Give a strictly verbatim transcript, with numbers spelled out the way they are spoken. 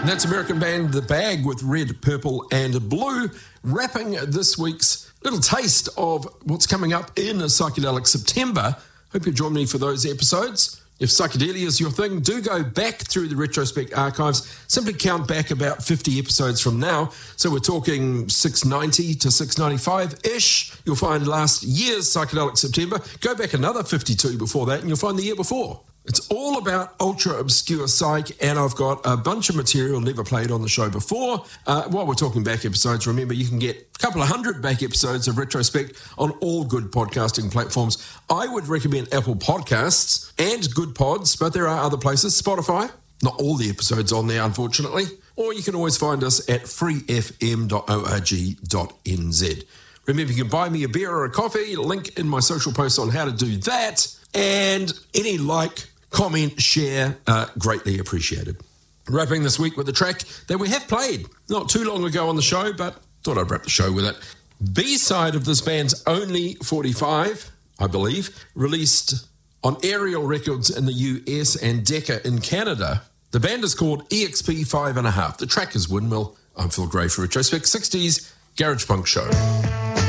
And that's American band The Bag with Red, Purple and Blue, wrapping this week's little taste of what's coming up in Psychedelic September. Hope you join me for those episodes. If psychedelia is your thing, do go back through the Retrospect archives. Simply count back about fifty episodes from now. So we're talking six ninety to six ninety-five-ish. You'll find last year's Psychedelic September. Go back another fifty-two before that and you'll find the year before. It's all about ultra-obscure psych, and I've got a bunch of material never played on the show before. Uh, while we're talking back episodes, remember you can get a couple of hundred back episodes of Retrospect on all good podcasting platforms. I would recommend Apple Podcasts and Good Pods, but there are other places. Spotify, not all the episodes on there, unfortunately. Or you can always find us at free f m dot org dot n z. Remember, you can buy me a beer or a coffee, link in my social posts on how to do that, and any like, comment, share, uh, greatly appreciated. Wrapping this week with a track that we have played not too long ago on the show, but thought I'd wrap the show with it. B-side of this band's Only forty-five, I believe, released on Ariel Records in the U S and Decca in Canada. The band is called E X P five and a half. The track is Windmill. I'm Phil Gray for Retrospect sixties Garage Punk Show.